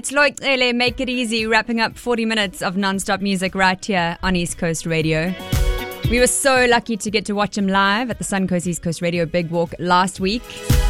It's Lloyd Ele, Make It Easy, wrapping up 40 minutes of non-stop music right here on East Coast Radio. We were so lucky to get to watch him live at the Suncoast East Coast Radio Big Walk last week.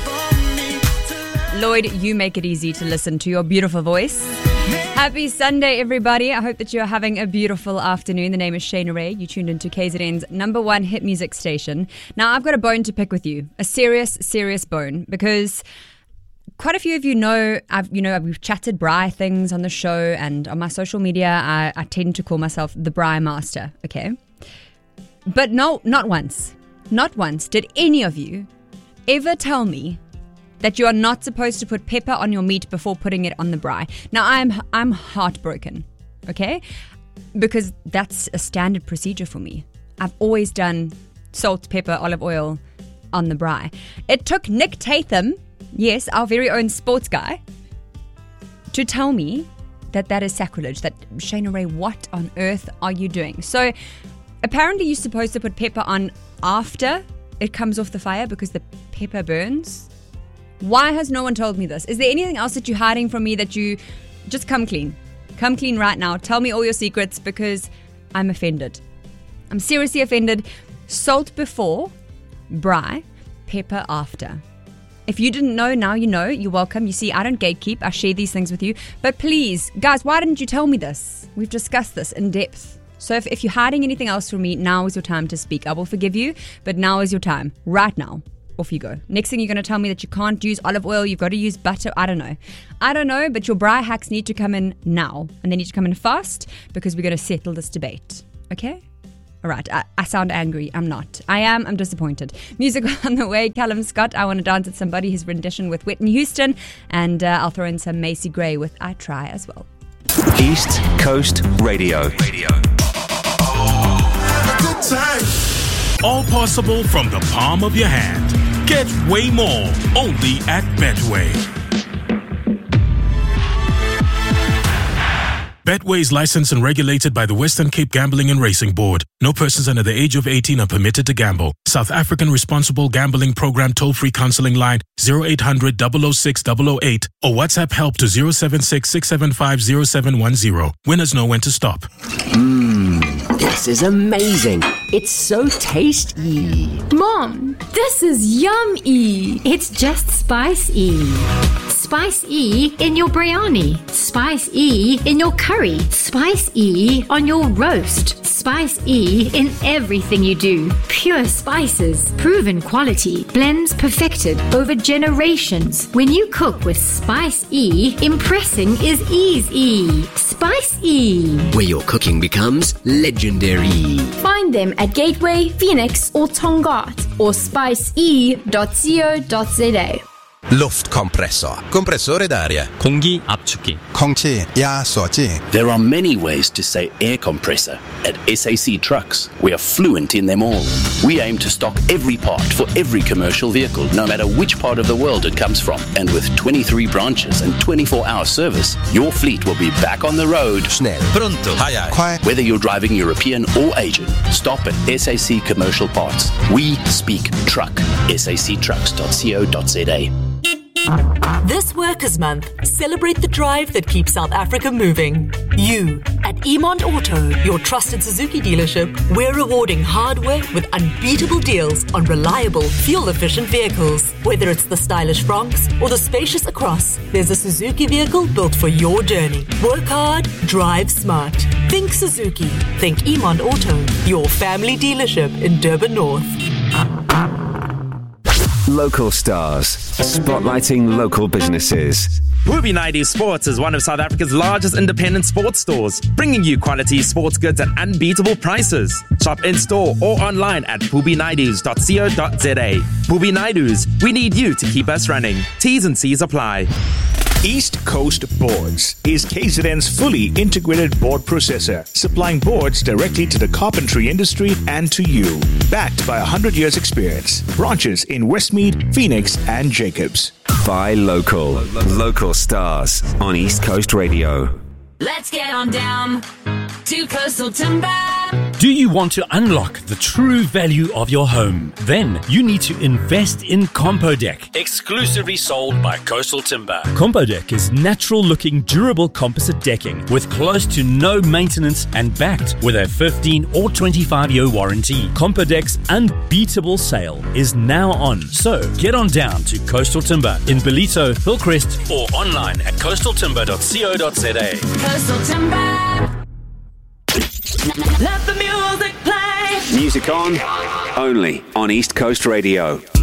Lloyd, you make it easy to listen to your beautiful voice. Happy Sunday, everybody. I hope that you're having a beautiful afternoon. The name is Shayna Ray. You tuned into KZN's #1 hit music station. Now, I've got a bone to pick with you. A serious, serious bone. Because quite a few of you know, we've chatted Bri things on the show. And on my social media, I tend to call myself the Bri Master. Okay? But no, not once did any of you ever tell me that you are not supposed to put pepper on your meat before putting it on the bri. Now, I'm heartbroken, okay? Because that's a standard procedure for me. I've always done salt, pepper, olive oil on the bri. It took Nick Tatham, yes, our very own sports guy, to tell me that is sacrilege. That, Shayna Ray, what on earth are you doing? So, apparently you're supposed to put pepper on after it comes off the fire because the pepper burns. Why has no one told me this? Is there anything else that you're hiding from me that you... Just come clean. Come clean right now. Tell me all your secrets because I'm offended. I'm seriously offended. Salt before, bri, pepper after. If you didn't know, now you know. You're welcome. You see, I don't gatekeep. I share these things with you. But please, guys, why didn't you tell me this? We've discussed this in depth. So if you're hiding anything else from me, now is your time to speak. I will forgive you, but now is your time. Right now. Off you go. Next thing you're going to tell me that you can't use olive oil, you've got to use butter. I don't know, but your bri hacks need to come in now. And they need to come in fast because we're going to settle this debate. Okay? All right. I sound angry. I'm not. I'm disappointed. Music on the way. Callum Scott, I Want to Dance with Somebody, his rendition with Whitney Houston. And I'll throw in some Macy Gray with I Try as well. East Coast Radio. Good time. All possible from the palm of your hand. Get way more only at Betway. Betway is licensed and regulated by the Western Cape Gambling and Racing Board. No persons under the age of 18 are permitted to gamble. South African Responsible Gambling Program toll-free counseling line 0800 006 008 or WhatsApp help to 076 675 0710. Winners know when to stop. This is amazing. It's so tasty. Mom, this is yummy. It's just Spice-E. Spice-E in your biryani. Spice-E in your curry. Spice-E on your roast. Spice-E in everything you do. Pure spices, proven quality, blends perfected over generations. When you cook with Spice-E, impressing is easy. Spice-E, where your cooking becomes legendary. Find them at Gateway, Phoenix or Tongaat or spice-e.co.za. Luftkompressor. Compressore d'aria. 공기 압축기. 空气压缩机. There are many ways to say air compressor. At SAC Trucks, we are fluent in them all. We aim to stock every part for every commercial vehicle, no matter which part of the world it comes from. And with 23 branches and 24-hour service, your fleet will be back on the road. Schnell. Pronto. 快. Whether you're driving European or Asian, stop at SAC Commercial Parts. We speak truck. sactrucks.co.za. This Workers' Month, celebrate the drive that keeps South Africa moving. You, at Emond Auto, your trusted Suzuki dealership, we're rewarding hard work with unbeatable deals on reliable, fuel-efficient vehicles. Whether it's the stylish Bronx or the spacious Across, there's a Suzuki vehicle built for your journey. Work hard, drive smart. Think Suzuki. Think Emond Auto, your family dealership in Durban North. Local stars, spotlighting local businesses. Booby Naidu Sports is one of South Africa's largest independent sports stores, bringing you quality sports goods at unbeatable prices. Shop in-store or online at boobynaidus.co.za. Booby Naidus, we need you to keep us running. T's and C's apply. East Coast Boards is KZN's fully integrated board processor, supplying boards directly to the carpentry industry and to you. Backed by 100 years experience. Branches in Westmead, Phoenix, and Jacobs. Buy local. Local stars on East Coast Radio. Let's get on down to Coastal Timber. Do you want to unlock the true value of your home? Then you need to invest in Compodeck, exclusively sold by Coastal Timber. Compodeck is natural-looking, durable composite decking with close to no maintenance and backed with a 15 or 25-year warranty. Compodeck's unbeatable sale is now on, so get on down to Coastal Timber in Ballito, Hillcrest, or online at coastaltimber.co.za. Coastal Timber. Let the music play. Music on, only on East Coast Radio.